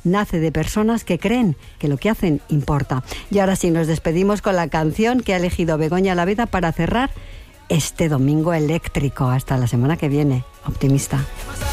nace de personas que creen que lo que hacen importa. Y ahora sí, nos despedimos con la canción que ha elegido Begoña Laveda para cerrar este domingo eléctrico. Hasta la semana que viene. Optimista.